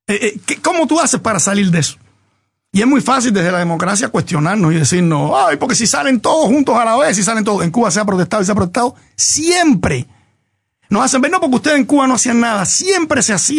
¿Cómo tú haces para salir de eso? Y es muy fácil desde la democracia cuestionarnos y decirnos, ay, porque si salen todos juntos a la vez, si salen todos. En Cuba se ha protestado y se ha protestado siempre. Nos hacen ver, no, porque ustedes en Cuba no hacían nada. Siempre se hacía.